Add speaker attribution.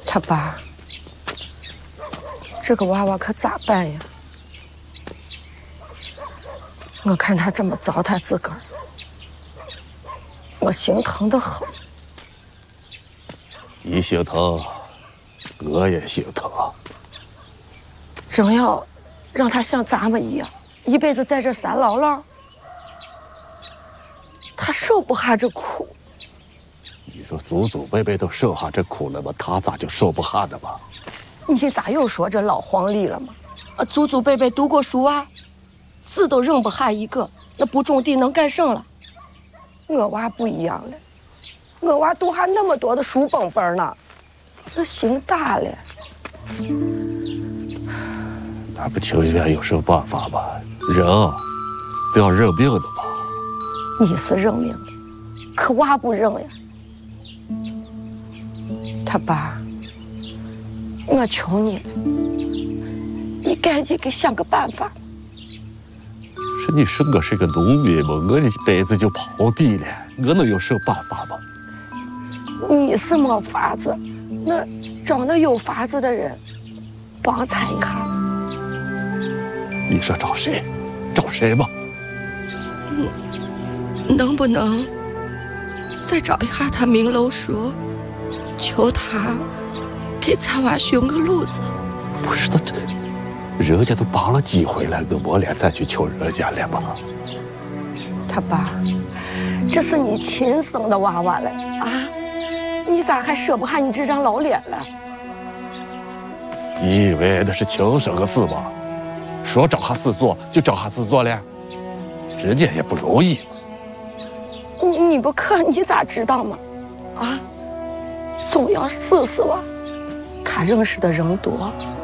Speaker 1: 他爸，这个娃娃可咋办呀？我看他这么糟蹋自个儿，我心疼得很。
Speaker 2: 你心疼，我也心疼。
Speaker 1: 真要让他像咱们一样，一辈子在这三姥姥，他受不下这苦。
Speaker 2: 你说祖祖辈辈都受下这苦了吗？他咋就受不下的嘛？
Speaker 1: 你咋又说这老黄历了吗？祖祖辈辈读过书啊，字都认不下一个，那不种地能干甚了？我娃不一样了，我娃读下那么多的书本本呢，那心大了。
Speaker 2: 那不情愿有什么办法吗？人啊，都要认命的嘛。
Speaker 1: 你是认命的，可娃不认呀。他爸，我求你了，你赶紧给想个办法。
Speaker 2: 是你说我是个农民嘛，我一辈子就刨地了，我能有什么办法吗？
Speaker 1: 你是没法子，那找那有法子的人帮咱一下。
Speaker 2: 你说找谁？找谁吧？
Speaker 1: 能不能再找一下他明楼叔，求他给咱娃寻个路子？
Speaker 2: 不是他这，人家都帮了几回了，我没脸再去求人家了吧？
Speaker 1: 他爸，这是你亲生的娃娃了啊！你咋还舍不下你这张老脸了？
Speaker 2: 你以为那是亲生的事吗？说找下事做就找下事做了，人家也不容易。
Speaker 1: 你不可，你咋知道嘛？啊，总要试试哇。他认识的人多，